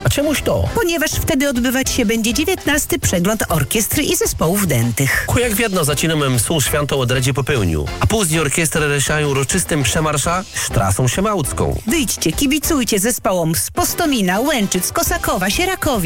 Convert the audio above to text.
A czemuś to? Ponieważ wtedy odbywać się będzie 19. przegląd orkiestry i zespołów dętych. Jak wiedno zaczynamy msą świętą od Radzie Popełniu, a później orkiestry reszają uroczystym przemarsza Sztrasą Siemałcką. Wyjdźcie, kibicujcie zespołom z Postomina, Łęczyc, Kosakowa, Sierakowic.